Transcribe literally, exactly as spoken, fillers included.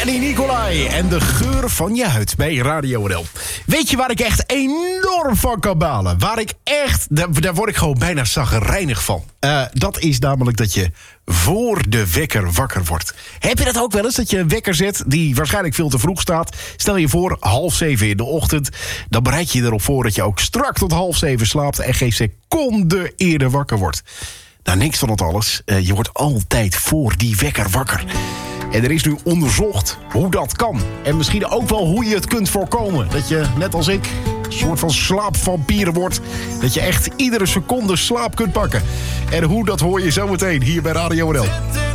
Danny Nicolai en de geur van je huid bij Radio N L. Weet je waar ik echt enorm van kan balen? Waar ik echt, daar, daar word ik gewoon bijna chagrijnig van. Uh, dat is namelijk dat je voor de wekker wakker wordt. Heb je dat ook wel eens, dat je een wekker zet die waarschijnlijk veel te vroeg staat? Stel je voor, half zeven in de ochtend. Dan bereid je je erop voor dat je ook strak tot half zeven slaapt en geen seconde eerder wakker wordt. Nou, niks van dat alles. Uh, je wordt altijd voor die wekker wakker. En er is nu onderzocht hoe dat kan. En misschien ook wel hoe je het kunt voorkomen. Dat je, net als ik, een soort van slaapvampieren wordt. Dat je echt iedere seconde slaap kunt pakken. En hoe, dat hoor je zometeen hier bij Radio N L.